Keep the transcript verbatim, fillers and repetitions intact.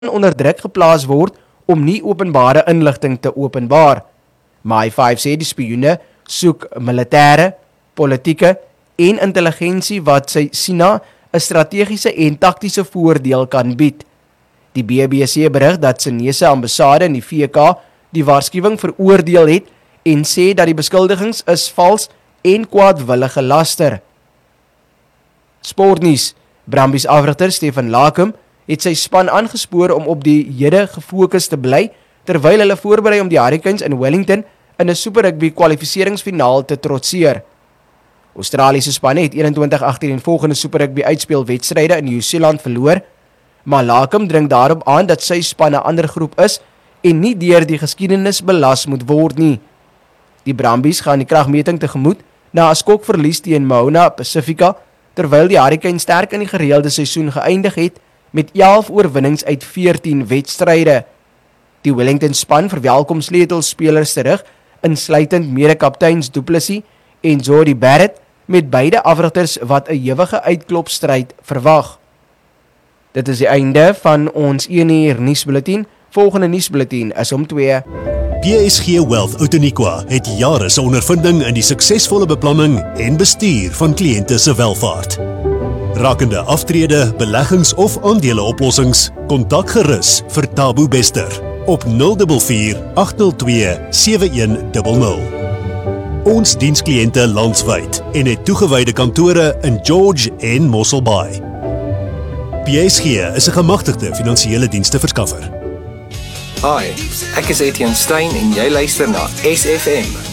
onder druk geplaas word om nie openbare inligting te openbaar. My vyf sê die spioene soek militêre, politieke en intelligensie wat sy China 'n strategiese en taktiese voordeel kan bied. Die B B C berig dat Chinese ambassade in die V K die waarskuwing veroordeel het en sê dat die beskuldigings is vals en kwaadwillige laster. Sportnuus. Brumbies afrigter Stefan Lakum het sy span aangespoor om op die hede gefokus te bly terwyl hulle voorberei om die Hurricanes in Wellington in 'n Super Rugby kwalifikasiefinaal te trotseer. Australiese spanne het eenentwintig agtereenvolgende Super Rugby uitspelwedstryde in Nieu-Seeland verloor, maar Lakum dring daarop aan dat sy span 'n ander groep is en nie deur die geskiedenis belas moet word nie. Die Brumbies gaan die kragmeting tegemoet na 'n skokverlies teen Moana Pacifica, terwyl die Hurricanes sterk in die gereelde seisoen geëindig het met elf oorwinnings uit veertien wedstryde. Die Wellington span verwelkom sleutelspelers terug, insluitend mede-kapteins Du Plessis en Jordie Barrett, met beide afrigters wat 'n ewige uitklopstryd verwag. Dit is die einde van ons een uur nuusbulletin. Volgende nuusbulletin is om twee. P S G Wealth Outeniqua het jare se ondervinding in die suksesvolle beplanning en bestuur van kliënte se welvaart. Rakende aftrede, beleggings of aandeleoplossings, kontak gerus vir Tabo Bester op nul vier vier agt nul twee sewe een nul nul. Ons diens kliënte landwyd en het toegewyde kantore in George en Mossel Bay. P S G is 'n gemagtigde finansiële dienste verskaffer. Hi, ek is Etienne Stein en jy luister na S F M